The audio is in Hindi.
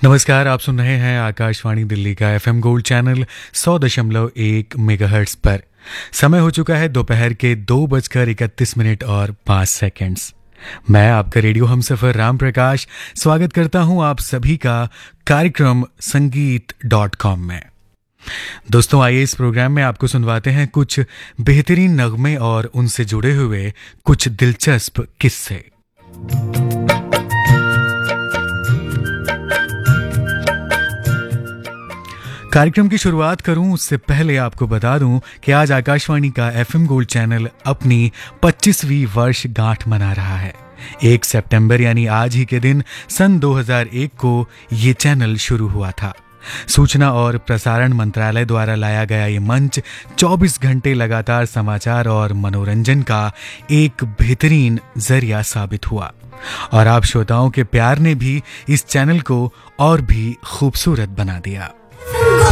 नमस्कार, आप सुन रहे हैं आकाशवाणी दिल्ली का एफएम गोल्ड चैनल 100.1 मेगाहर्ट्ज पर। समय हो चुका है दोपहर के 2:31 और 5 सेकंड्स। मैं आपका रेडियो हमसफर राम प्रकाश स्वागत करता हूं आप सभी का कार्यक्रम संगीत.com में। दोस्तों, आइए इस प्रोग्राम में आपको सुनवाते हैं कुछ बेहतरीन नगमे और उनसे जुड़े हुए कुछ दिलचस्प किस्से। कार्यक्रम की शुरुआत करूं उससे पहले आपको बता दूं कि आज आकाशवाणी का एफएम गोल्ड चैनल अपनी 25वीं वर्षगांठ मना रहा है। 1 सितंबर यानी आज ही के दिन सन 2001 को ये चैनल शुरू हुआ था। सूचना और प्रसारण मंत्रालय द्वारा लाया गया ये मंच 24 घंटे लगातार समाचार और मनोरंजन का एक बेहतरीन जरिया साबित हुआ और आप श्रोताओं के प्यार ने भी इस चैनल को और भी खूबसूरत बना दिया।